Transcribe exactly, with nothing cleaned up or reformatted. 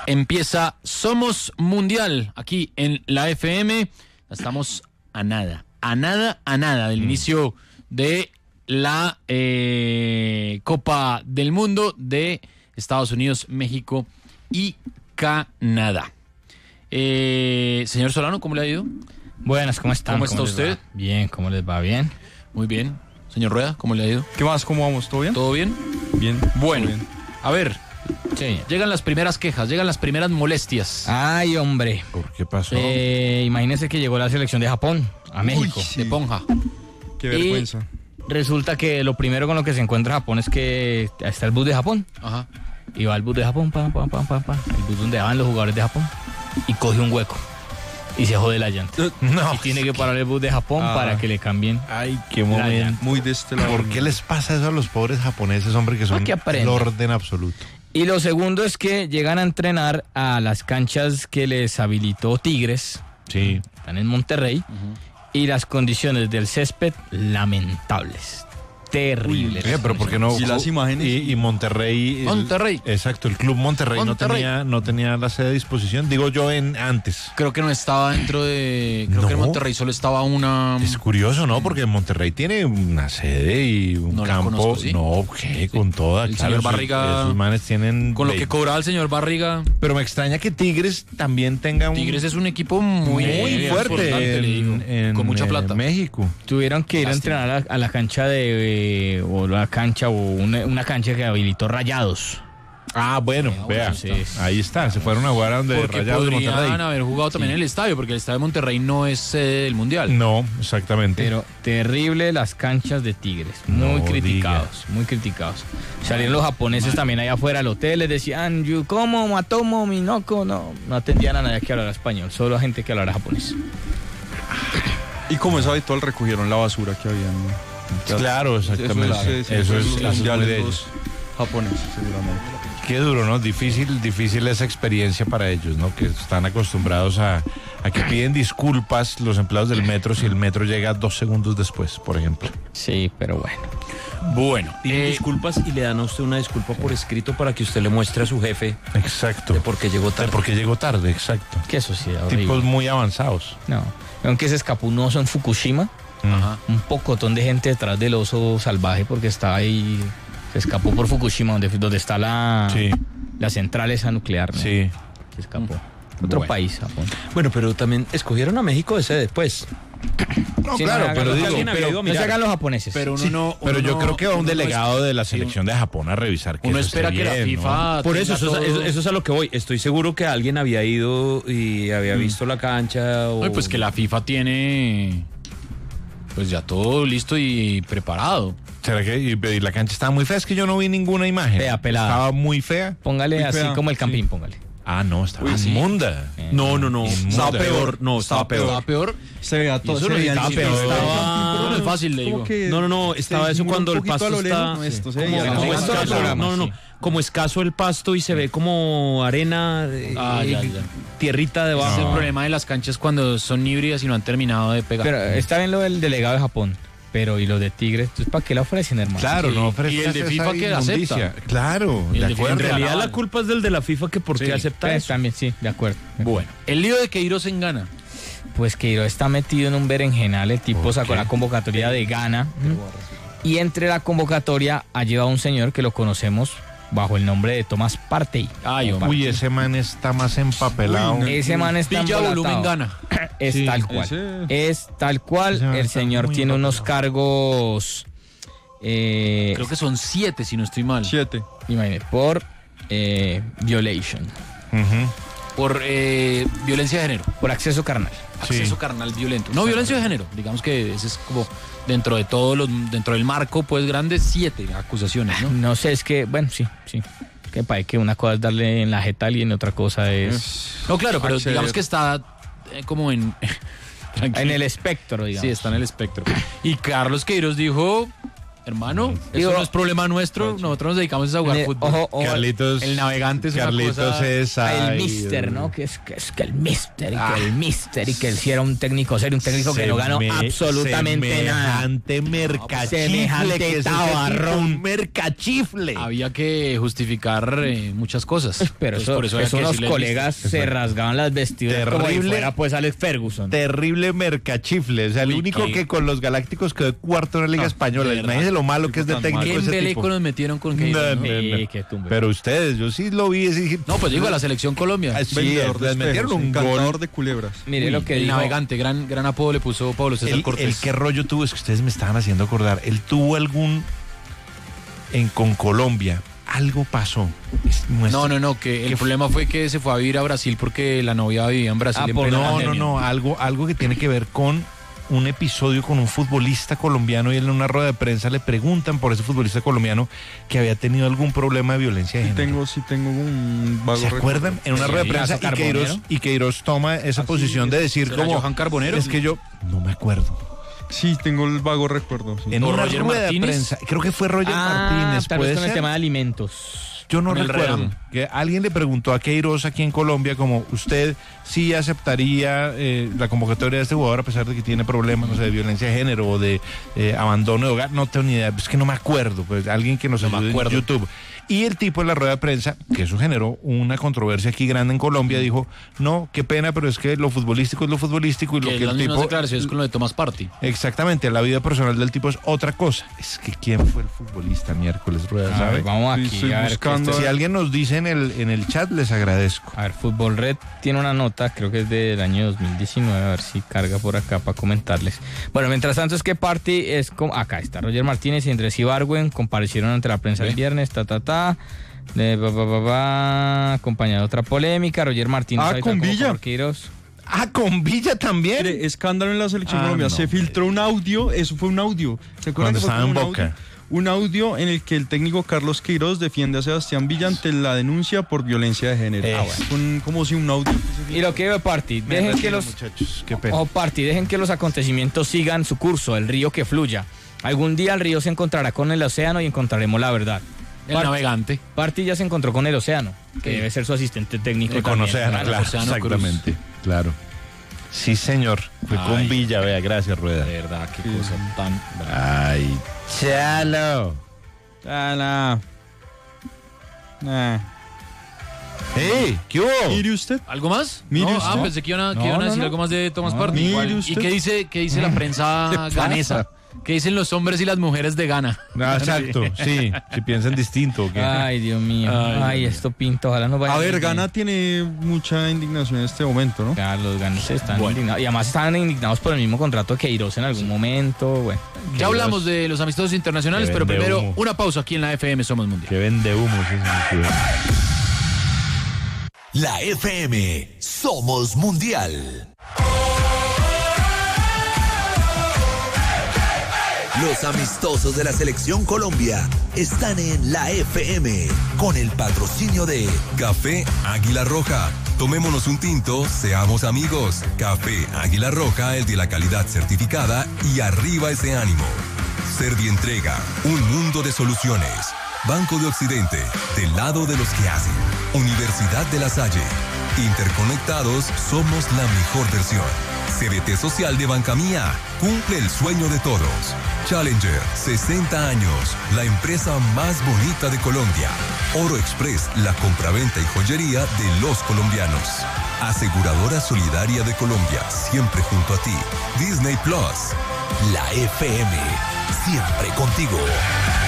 Empieza Somos Mundial aquí en la F M. Estamos a nada, a nada, a nada del mm. inicio de la eh, Copa del Mundo de Estados Unidos, México y Canadá. Eh, señor Solano, ¿cómo le ha ido? Buenas, ¿cómo están? ¿Cómo está ¿Cómo usted? Va? Bien, ¿cómo les va? ¿Bien? Muy bien. Señor Rueda, ¿cómo le ha ido? ¿Qué más? ¿Cómo vamos? ¿Todo bien? ¿Todo bien? Bien. Bueno, bien. A ver, sí. Llegan las primeras quejas, llegan las primeras molestias. Ay, hombre. ¿Por qué pasó? Eh, imagínense que llegó la selección de Japón a México. Uy, sí. De Ponja. Qué vergüenza. Y resulta que lo primero con lo que se encuentra Japón es que está el bus de Japón. Ajá. Y va el bus de Japón, pam, pam, pam, pam, pam. El bus donde van los jugadores de Japón. Y coge un hueco. Y se jode la llanta. No. Y tiene que parar el bus de Japón ah. para que le cambien. Ay, qué momento. Muy de este lado. ¿Por qué les pasa eso a los pobres japoneses, hombre, que son el orden absoluto? Y lo segundo es que llegan a entrenar a las canchas que les habilitó Tigres. Sí. Están en Monterrey. Uh-huh. Y las condiciones del césped, lamentables. Terribles. Uy, pero ¿por qué no? Y las imágenes. Y, y Monterrey. Monterrey. El, exacto, el club Monterrey, Monterrey. No, tenía, no tenía la sede a disposición. Digo yo en antes. Creo que no estaba dentro de. Creo no. que en Monterrey solo estaba una. Es curioso, ¿no? Porque Monterrey tiene una sede y un no campo. La conozco, ¿sí? No, ¿qué? Sí. Con toda. El claro, señor Barriga. Esos manes tienen. Con lo que cobraba el señor Barriga. Pero me extraña que Tigres también tenga un. Tigres es un equipo muy, muy fuerte. En, en, con mucha plata. En México. Tuvieron que ir Lástima. a entrenar a, a la cancha de. Eh, o la cancha o una, una cancha que habilitó Rayados. Ah, bueno, no, vea, sí, sí. ahí está, se fueron a jugar a donde porque Rayados de Monterrey. Podrían haber jugado también sí. en el estadio, porque el estadio de Monterrey no es sede del Mundial. No, exactamente. Pero terrible las canchas de Tigres, muy no criticados, diga. muy criticados. Salieron los japoneses Man. también allá afuera al hotel, les decían, ¿cómo, Matomo, Minoko? No, no atendían a nadie que hablara español, solo a gente que hablara japonés. Y como es habitual, recogieron la basura que había, ¿no? Claro, exactamente. Eso es, eso es, eso es muy de ellos. Japoneses, seguramente. Qué duro, ¿no? Difícil, difícil esa experiencia para ellos, ¿no? Que están acostumbrados a, a que piden disculpas los empleados del metro si el metro llega dos segundos después, por ejemplo. Sí, pero bueno. Bueno. Piden eh, disculpas y le dan a usted una disculpa por escrito para que usted le muestre a su jefe. Exacto. De por qué llegó tarde. De por qué llegó tarde, exacto. Qué sociedad horrible. Tipos muy avanzados. No. Aunque se escapó un oso en Fukushima. Ajá. Un pocotón de gente detrás del oso salvaje porque está ahí, se escapó por Fukushima, donde, donde está la, sí. la central esa nuclear, ¿no? Sí. Se escapó. Otro bueno. país, Japón. Bueno, pero también escogieron a México de sede después. No, sí, claro, no, pero digo, pero, no se hagan los japoneses. Pero, uno sí, no, uno pero yo no, creo que va un delegado no es, de la selección sí, de Japón a revisar que uno eso espera esté que bien, la FIFA ¿no? Por eso, eso, eso, eso es a lo que voy. Estoy seguro que alguien había ido y había visto mm. la cancha. O... Ay, pues que la FIFA tiene pues ya todo listo y preparado. ¿Será que y la cancha estaba muy fea? Es que yo no vi ninguna imagen. Fea, pelada. Estaba muy fea. Póngale muy así fea. como el campín, sí. póngale. Ah, no, estaba Uy, inmunda. Sí. No, no, no. Inmunda. Estaba peor. No, estaba peor. Estaba peor. Se veía todo. Eso Se veía estaba peor. Estaba... No es fácil, le digo. No, no, no. Estaba eso cuando el pasto está... No, esto se como, veía como no, escaso, no, no, no. Como escaso el pasto y se ve como arena, ah, eh, ya, ya. tierrita debajo. Ese es el problema de las canchas cuando son híbridas y no han terminado de pegar. Pero está bien lo del delegado de Japón. Pero y los de Tigres, entonces ¿para qué la ofrecen, hermano? Claro, sí. no ofrecen. Y el de FIFA que la acepta. Claro, y de de acuerdo. En realidad la culpa es del de la FIFA que por qué sí, acepta pues, eso. También, sí, de acuerdo. Bueno, el lío de Queiroz en Ghana. Pues Queiroz está metido en un berenjenal, el tipo sacó la convocatoria de Ghana. ¿Mm? Y entre la convocatoria ha llevado un señor que lo conocemos bajo el nombre de Thomas Partey. Ay, hombre. Uy, ese man está más empapelado. Uy, no, ese man está Villa Volumen Ghana. Es sí, tal cual. Ese... Es tal cual. El señor tiene empapelado. unos cargos. Eh, Creo que son siete, si no estoy mal. Siete. Imagínate, por eh, violation. Uh-huh. Por eh, violencia de género. Por acceso carnal. Acceso sí. carnal violento. No, violencia de género. Digamos que ese es como dentro de todo, los, dentro del marco, pues grande, siete acusaciones, ¿no? No sé, es que, bueno, sí, sí. Que parece que una cosa es darle en la jeta a alguien y otra cosa es... No, claro, pero acceder. digamos que está eh, como en... en el espectro, digamos. Sí, está en el espectro. Y Carlos Queiroz dijo... Hermano, eso Digo, no es problema nuestro. Nosotros nos dedicamos a jugar Ne- fútbol. ojo, ojo, Carlitos, el navegante es una Carlitos cosa- es el ay, mister, Dios ¿no? mío. Que es que, es que el mister, y Ah. que el mister, y que él sí era un técnico serio, un técnico que no ganó Seme- absolutamente nada. Semejante mercachifle. Semejante que es ese tabarrón. tipo, un mercachifle. Había que justificar eh, muchas cosas. Pero Entonces, eso, por eso había eso que unos decirle al colegas mister. se rasgaban las vestiduras como si Terrible. fuera pues Alex Ferguson. Terrible mercachifle. O sea, el Uy, único qué- que con los Galácticos quedó cuarto en la Liga Ah, Española. de verdad. Imagínense lo malo que es de Tan técnico mal. ¿Qué ese embeleco tipo. nos metieron con No, Queiroz, no? no, no. Sí, qué tumbe. Pero ustedes, yo sí lo vi. Sí, No, pues digo, a la selección Colombia. Ah, sí, Vendedor de les metieron espejos, un encantador gol. de culebras. Mire Uy, lo que el dijo. navegante, gran, gran apodo le puso Pablo César El, Cortés. el qué rollo tuvo, es que ustedes me estaban haciendo acordar. Él tuvo algún. En, con Colombia. Algo pasó. Es nuestro- No, no, no, que el ¿Qué problema fue que se fue a vivir a Brasil porque la novia vivía en Brasil Ah, en por- plena No, no, pandemia. no, algo, algo que tiene que ver con un episodio con un futbolista colombiano y él en una rueda de prensa le preguntan por ese futbolista colombiano que había tenido algún problema de violencia de Sí género. tengo, sí tengo un vago ¿Se acuerdan? recuerdo. En una Sí, rueda de prensa Caso y Queiroz, Carbonero. y Queiroz toma esa Así posición de decir ¿Será como Johan Carbonero? es que yo no me acuerdo. Sí, tengo el vago recuerdo. sí. En ¿O una Roger rueda Martínez? de prensa, creo que fue Roger Ah, Martínez, tal vez puede con el ser. tema de alimentos. Yo no Con el recuerdo Redam. que alguien le preguntó a Queiroz aquí en Colombia como usted sí aceptaría eh, la convocatoria de este jugador a pesar de que tiene problemas, no sé, de violencia de género o de eh, abandono de hogar. No tengo ni idea, es que no me acuerdo, pues alguien que nos No me ayude en acuerdo. YouTube. Y el tipo en la rueda de prensa, que eso generó una controversia aquí grande en Colombia, dijo, no, qué pena, pero es que lo futbolístico es lo futbolístico y lo Que que las el mismas tipo... declaraciones con lo de Tomás Party. Exactamente, la vida personal del tipo es otra cosa. Es que ¿quién fue el futbolista miércoles, Rueda, A sabe? ver, vamos Sí, aquí estoy a ver, buscando. que esto- Si alguien nos dice en el, en el chat, les agradezco. a ver, Fútbol Red tiene una nota, creo que es del año dos mil diecinueve, a ver si carga por acá para comentarles. Bueno, mientras tanto es que Party es como... Acá está, Roger Martínez y Andrés Ibargüen comparecieron ante la prensa el Ve. viernes, ta, ta, ta. De, ba, ba, ba, ba, acompañado de otra polémica, Roger Martínez... Ah, ahorita con como Villa. por Queiroz. Ah, con Villa también. Mire, escándalo en la selección Ah, Colombia. no, Se filtró un audio, eso fue un audio. ¿Se acuerdan Cuando que fue estaba en como un Boca. audio? Un audio en el que el técnico Carlos Queiroz defiende a Sebastián Villa ante la denuncia por violencia de género. Eh. Ah, bueno. Fue un- como si un audio. que se Y lo que veo Party, Me dejen que retiro, los... muchachos, qué pena. Ojo, Party, dejen que los acontecimientos sigan su curso, el río que fluya. Algún día el río se encontrará con el océano y encontraremos la verdad. El Party- navegante. Party ya se encontró con el océano, que Sí. debe ser su asistente técnico. Y con también. Océano, claro, claro, Océano Cruz. exactamente, claro. Sí, señor. Fue Ay. con Villa, vea, gracias, Rueda. De verdad, qué cosa tan... Ay, chalo. Ah, la- Ah. ¡Ey! ¿Qué hubo? Mire usted. ¿Algo más? Mire No, usted. ah, pensé que iban a, que No, iban a no, decir no. algo más de Tomás No, Party. mire Igual. ¿Y usted. qué dice, qué dice la prensa ganesa? ¿Qué dicen los hombres y las mujeres de Ghana? No, exacto, sí. Si piensan distinto. ¿o qué? Ay, Dios mío. Ay, Ay, Dios esto pinta, ojalá no vaya A ver, bien. Ghana tiene mucha indignación en este momento, ¿no? Ya, los ganeses están indignados. Y además están indignados por el mismo contrato de Queiroz en algún momento. Bueno, Ya hablamos de los amistosos internacionales, Que pero vende primero humo. una pausa aquí en la F M Somos Mundial. Que vende humo, sí, sí, sí. La F M Somos Mundial. Los amistosos de la Selección Colombia están en la F M con el patrocinio de Café Águila Roja. Tomémonos un tinto, seamos amigos. Café Águila Roja, el de la calidad certificada y arriba ese ánimo. Servientrega, un mundo de soluciones. Banco de Occidente, del lado de los que hacen. Universidad de La Salle. Interconectados, somos la mejor versión. C B T Social de Bancamía, cumple el sueño de todos. Challenger, sesenta años, la empresa más bonita de Colombia. Oro Express, la compraventa y joyería de los colombianos. Aseguradora Solidaria de Colombia, siempre junto a ti. Disney Plus. la F M, siempre contigo.